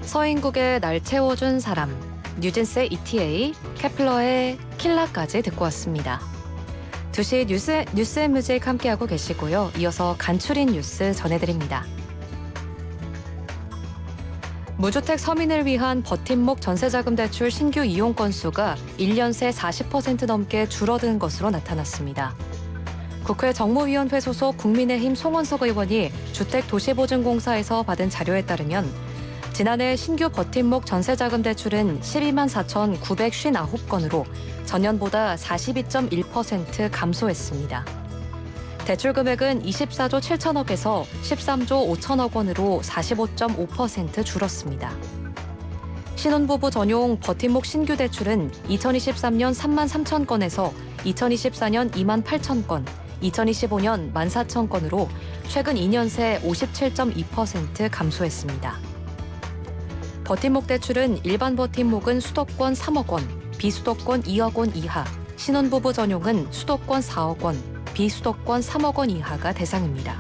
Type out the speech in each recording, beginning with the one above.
서인국의 날 채워준 사람, 뉴진스의 ETA, 케플러의 킬라까지 듣고 왔습니다. 2시 뉴스 앤 뮤직 함께하고 계시고요. 이어서 간추린 뉴스 전해드립니다. 무주택 서민을 위한 버팀목 전세자금 대출 신규 이용 건수가 1년 새 40% 넘게 줄어든 것으로 나타났습니다. 국회 정무위원회 소속 국민의힘 송원석 의원이 주택도시보증공사에서 받은 자료에 따르면 지난해 신규 버팀목 전세자금 대출은 12만 4,959건으로 전년보다 42.1% 감소했습니다. 대출 금액은 24조 7천억에서 13조 5천억 원으로 45.5% 줄었습니다. 신혼부부 전용 버팀목 신규 대출은 2023년 3만 3천 건에서 2024년 2만 8천 건, 2025년 1만 4천 건으로 최근 2년 새 57.2% 감소했습니다. 버팀목 대출은 일반 버팀목은 수도권 3억 원, 비수도권 2억 원 이하, 신혼부부 전용은 수도권 4억 원, 비수도권 3억 원 이하가 대상입니다.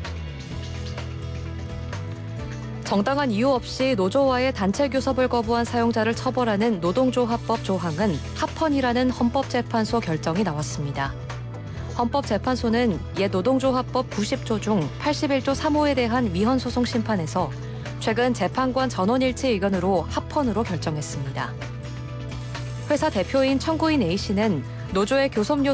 정당한 이유 없이 노조와의 단체 교섭을 거부한 사용자를 처벌하는 노동조합법 조항은 합헌이라는 헌법재판소 결정이 나왔습니다. 헌법재판소는 옛 노동조합법 90조 중 81조 3호에 대한 위헌소송 심판에서 최근 재판관 전원일치 의견으로 합헌으로 결정했습니다. 회사 대표인 청구인 A씨는 노조의 교섭